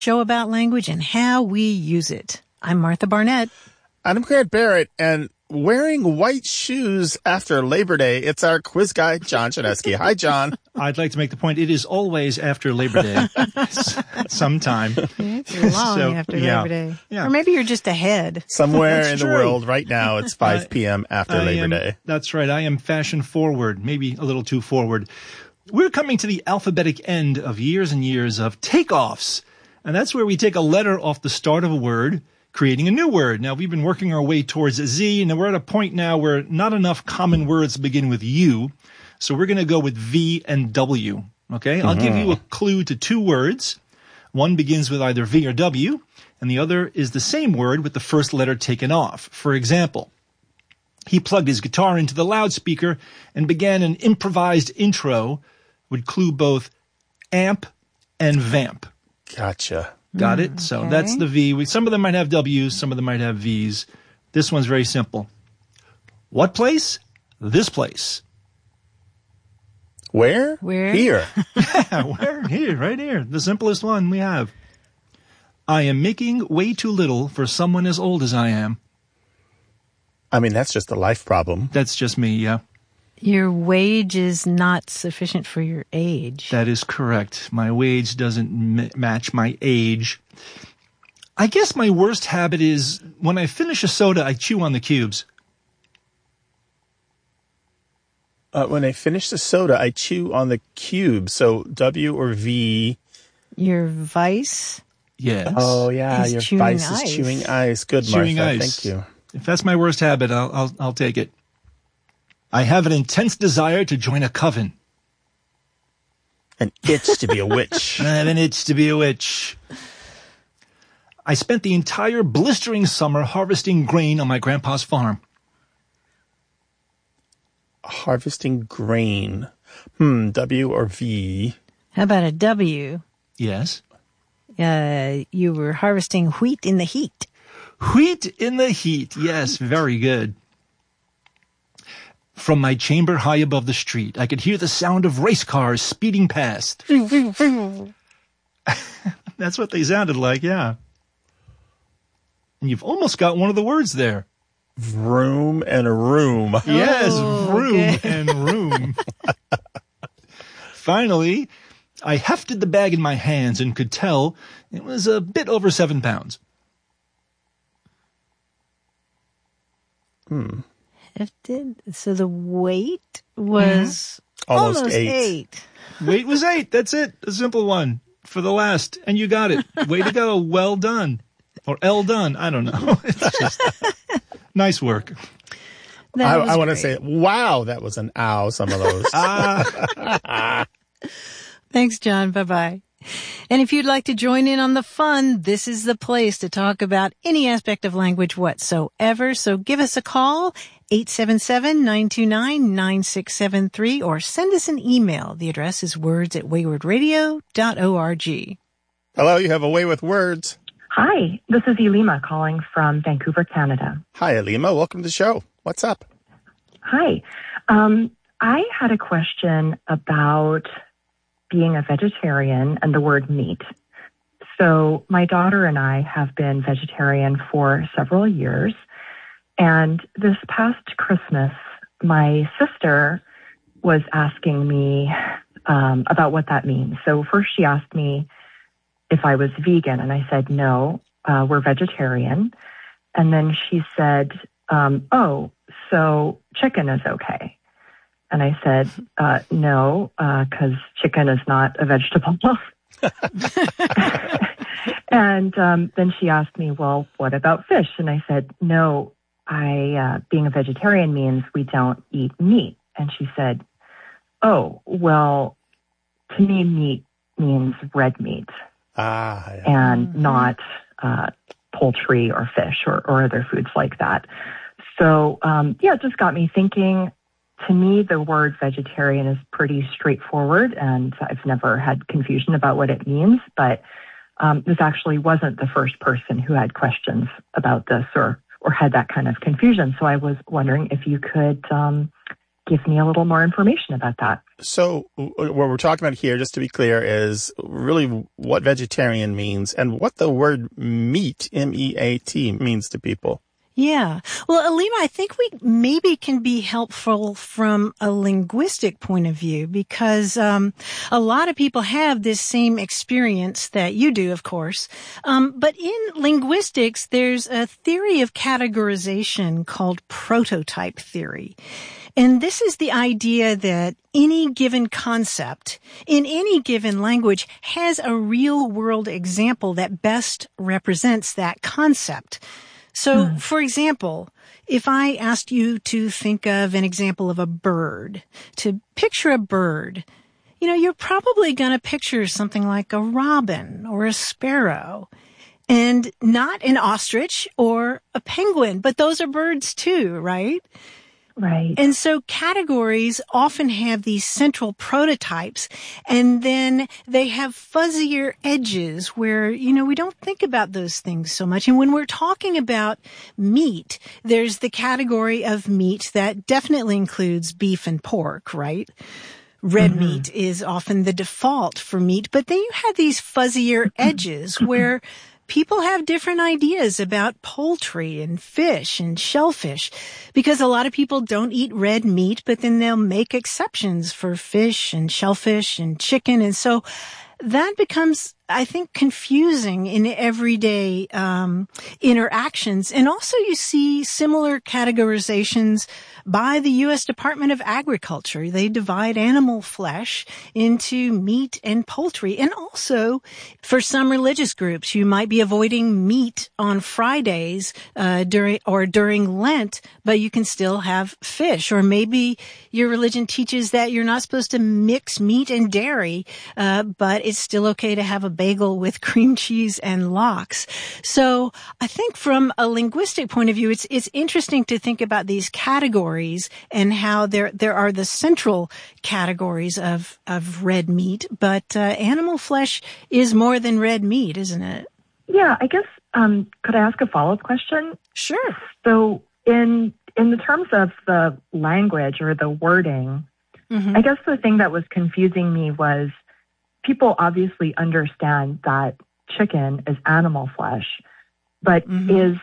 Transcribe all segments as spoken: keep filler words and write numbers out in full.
Show about language and how we use it. I'm Martha Barnett. And I'm Grant Barrett, and wearing white shoes after Labor Day, it's our quiz guy, John Chaneski. Hi, John. I'd like to make the point, it is always after Labor Day, sometime. It's long So, after yeah. Labor Day. Yeah. Or maybe you're just ahead. Somewhere That's in the true. world right now, it's five p.m. after I Labor am- Day. That's right. I am fashion forward, maybe a little too forward. We're coming to the alphabetic end of years and years of takeoffs. And that's where we take a letter off the start of a word, creating a new word. Now, we've been working our way towards Z, and we're at a point now where not enough common words begin with U. So we're going to go with V and W. Okay? Mm-hmm. I'll give you a clue to two words. One begins with either V or W, and the other is the same word with the first letter taken off. For example, he plugged his guitar into the loudspeaker and began an improvised intro, would clue both amp and vamp. Gotcha. Got it? So okay. that's the V. We- Some of them might have W's, some of them might have V's. This one's very simple. What place? This place. Where? Where? Here. Where? Here, right here. The simplest one we have. I am making way too little for someone as old as I am. I mean, that's just a life problem. That's just me, yeah. Your wage is not sufficient for your age. That is correct. My wage doesn't m- match my age. I guess my worst habit is when I finish a soda, I chew on the cubes. Uh, when I finish the soda, I chew on the cube. So W or V. Your vice? Yes. Oh, yeah. He's Your chewing vice ice. is chewing ice. Good, Chewing Martha. ice. Thank you. If that's my worst habit, I'll, I'll, I'll take it. I have an intense desire to join a coven. An itch to be a witch. I have an itch to be a witch. I spent the entire blistering summer harvesting grain on my grandpa's farm. Harvesting grain. Hmm, W or V. How about a W? Yes. Uh, you were harvesting wheat in the heat. Wheat in the heat. Yes, very good. From my chamber high above the street, I could hear the sound of race cars speeding past. That's what they sounded like, yeah. And you've almost got one of the words there. Vroom and a room. Yes, Oh, room okay. and room. Finally, I hefted the bag in my hands and could tell it was a bit over seven pounds. Hmm. Hefted. So the weight was Almost almost eight. eight. Weight was eight. That's it. A simple one for the last. And you got it. Way to go. Well done. Or L done. I don't know. It's just nice work. That I, was I want to great. say, wow, that was an ow, some of those. Ah, Thanks, John. Bye-bye. And if you'd like to join in on the fun, this is the place to talk about any aspect of language whatsoever. So give us a call, eight seven seven, nine two nine, nine six seven three, or send us an email. The address is words at wayward radio dot org. Hello, you have a way with words. Hi, this is Elima calling from Vancouver, Canada. Hi, Alima. Welcome to the show. What's up? Hi. Um, I had a question about being a vegetarian and the word meat. So my daughter and I have been vegetarian for several years. And this past Christmas, my sister was asking me um, about what that means. So first she asked me if I was vegan, and I said, no, uh, we're vegetarian. And then she said, um, oh, so chicken is okay. And I said, uh, no, because uh, chicken is not a vegetable. And um, then she asked me, well, what about fish? And I said, no, I uh, being a vegetarian means we don't eat meat. And she said, oh, well, to me, meat means red meat. Ah, yeah. And mm-hmm. not uh, poultry or fish or, or other foods like that. So, um, yeah, it just got me thinking. To me, the word vegetarian is pretty straightforward, and I've never had confusion about what it means. But um, this actually wasn't the first person who had questions about this or, or had that kind of confusion. So I was wondering if you could um, give me a little more information about that. So what we're talking about here, just to be clear, is really what vegetarian means and what the word meat, M E A T, means to people. Yeah. Well, Alima, I think we maybe can be helpful from a linguistic point of view because um, a lot of people have this same experience that you do, of course. Um, but in linguistics, there's a theory of categorization called prototype theory. And this is the idea that any given concept in any given language has a real world example that best represents that concept. So, hmm. for example, if I asked you to think of an example of a bird, to picture a bird, you know, you're probably going to picture something like a robin or a sparrow and not an ostrich or a penguin, but those are birds too, right? Right. And so categories often have these central prototypes, and then they have fuzzier edges where, you know, we don't think about those things so much. And when we're talking about meat, there's the category of meat that definitely includes beef and pork, right? Red mm-hmm. meat is often the default for meat, but then you have these fuzzier edges where people have different ideas about poultry and fish and shellfish because a lot of people don't eat red meat, but then they'll make exceptions for fish and shellfish and chicken. And so that becomes, I think, confusing in everyday um interactions. And also you see similar categorizations by the U S Department of Agriculture. They divide animal flesh into meat and poultry. And also, for some religious groups, you might be avoiding meat on Fridays uh during or during Lent, but you can still have fish. Or maybe your religion teaches that you're not supposed to mix meat and dairy, uh but it's still okay to have a bagel with cream cheese and lox. So I think from a linguistic point of view, it's it's interesting to think about these categories and how there there are the central categories of of red meat, but uh, animal flesh is more than red meat, isn't it? Yeah, I guess. Um, could I ask a follow-up question? Sure. So, in in the terms of the language or the wording, mm-hmm. I guess the thing that was confusing me was people obviously understand that chicken is animal flesh, but mm-hmm. is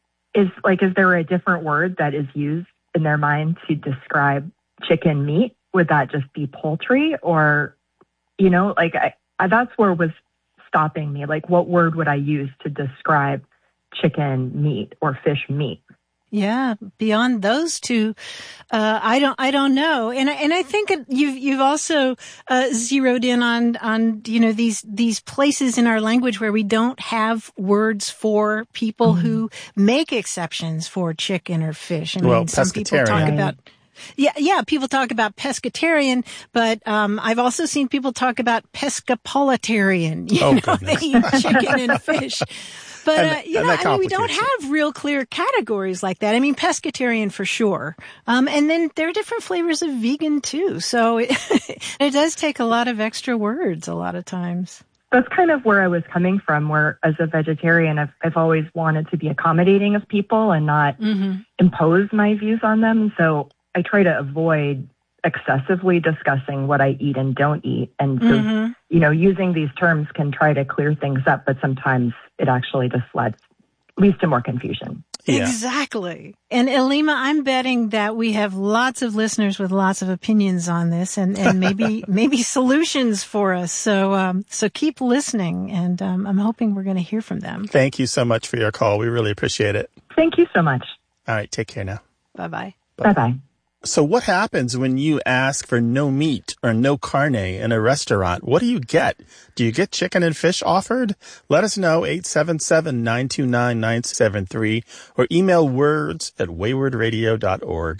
is like is there a different word that is used in their mind to describe chicken meat? Would that just be poultry? Or, you know, like I, I, that's where it was stopping me. Like, what word would I use to describe chicken meat or fish meat? Yeah, beyond those two, uh, I don't, I don't know. And I, and I think you've, you've also, uh, zeroed in on, on, you know, these, these places in our language where we don't have words for people mm-hmm. who make exceptions for chicken or fish. I well, mean, some people talk about, yeah, yeah, people talk about pescatarian, but, um, I've also seen people talk about pescapolitarian. You oh, know, goodness. They eat chicken and fish. But, and, uh, you know, I mean, we don't have real clear categories like that. I mean, pescatarian for sure. Um, and then there are different flavors of vegan too. So it, it does take a lot of extra words a lot of times. That's kind of where I was coming from, where as a vegetarian, I've, I've always wanted to be accommodating of people and not mm-hmm. impose my views on them. So I try to avoid excessively discussing what I eat and don't eat. And so, mm-hmm. you know, using these terms can try to clear things up, but sometimes it actually just leads, leads to more confusion. Yeah. Exactly. And Alima, I'm betting that we have lots of listeners with lots of opinions on this and, and maybe, maybe solutions for us. So, um, so keep listening and, um, I'm hoping we're going to hear from them. Thank you so much for your call. We really appreciate it. Thank you so much. All right. Take care now. Bye-bye. Bye-bye. So what happens when you ask for no meat or no carne in a restaurant? What do you get? Do you get chicken and fish offered? Let us know, eight seven seven, nine two nine, nine seven three, or email words at wayward radio dot org.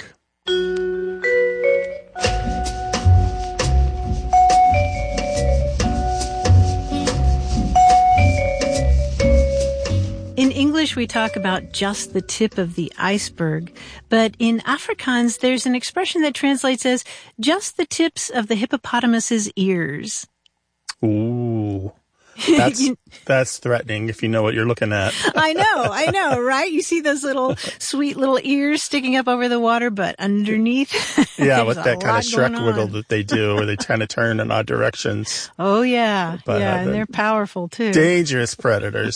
In English, we talk about just the tip of the iceberg, but in Afrikaans, there's an expression that translates as just the tips of the hippopotamus's ears. Ooh. That's, that's threatening if you know what you're looking at. I know, I know, right? You see those little sweet little ears sticking up over the water, but underneath, yeah, with that kind lot of Shrek going wiggle on. that they do, where they kind of turn in odd directions. Oh yeah, But, yeah, uh, and they're powerful too. Dangerous predators.